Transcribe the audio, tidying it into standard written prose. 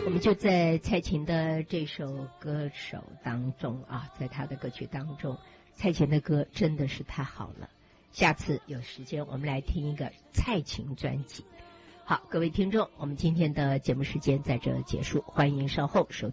我们就在蔡琴的这首歌手当中啊，在她的歌曲当中，蔡琴的歌真的是太好了。下次有时间我们来听一个蔡琴专辑。好，各位听众，我们今天的节目时间在这结束，欢迎稍后收听。